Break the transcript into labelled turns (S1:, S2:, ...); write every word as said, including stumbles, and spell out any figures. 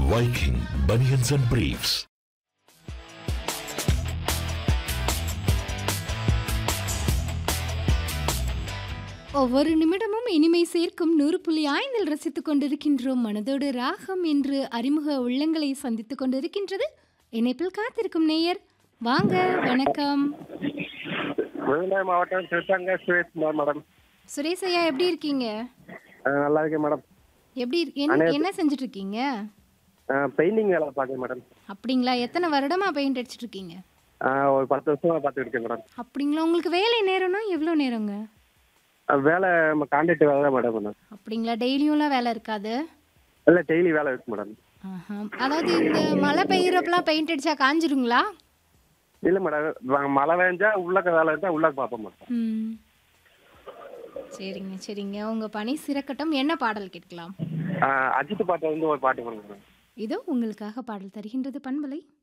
S1: Viking Bunions and Briefs.
S2: ஒவ்வொரு நிமிடமும் இனிமை சேர்க்கும் நூறு புள்ளி ஐந்தில் ரசித்துக் கொண்டிருக்கின்றோம். மனதோடு ராகம் என்று அறிமுக உள்ளங்களை சந்தித்துக் கொண்டிருக்கின்றது. இணைப்பில் காத்திருக்கும் நேயர் வாங்க, வணக்கம்.
S3: விருதுநகர் மாவட்டம் திருத்தங்க சுரேஷ் குமார் மேடம்.
S2: சுரேஷ் ஐயா, எப்படி இருக்கீங்க?
S3: அஹ் நல்லா இருக்கேன் மேடம்.
S2: எப்படி இருக்கு- என்ன என்ன செஞ்சுட்டு இருக்கீங்க?
S3: பெயிண்டிங் வேலை பார்க்கேன் மேடம்.
S2: அப்படிங்களா? எத்தனை வருடமா பெயிண்ட் அடிச்சிட்டு இருக்கீங்க?
S3: அஹ் ஒரு பத்து வருஷமா பார்த்துட்டு இருக்கேன் மேடம்.
S2: அப்படிங்களா? உங்களுக்கு வேலை நேரம்னா எவ்வளோ நேரங்க?
S3: அஹ் வேலை நம்ம கான்ட்ராக்ட் வேலை தான் மேடம் பண்ணேன்.
S2: அப்படிங்களா? டெய்லியும்லாம் வேலை இருக்காது?
S3: இல்லை டெய்லி வேலை இருக்கு மேடம்.
S2: ஆஹா. அதாவது இந்த மழை பெய்யறப்பெல்லாம் பெயிண்ட் அடிச்சா காஞ்சிருங்களா?
S3: இல்லை மேடம், வ- மழை வேஞ்சா உள்ளக்க வேலை இருந்தால் உள்ளக்க பார்ப்போம் மேடம்.
S2: ம். சரிங்க சரிங்க. உங்க பணி சிறக்கட்டும். என்ன பாடல் கேட்கலாம்?
S3: அஹ் அஜித் பாட்டை வந்து ஒரு பாட்டு பண்ணுங்க மேடம்.
S2: இதோ உங்களுக்காக பாடல் தருகின்றது பண்பலை.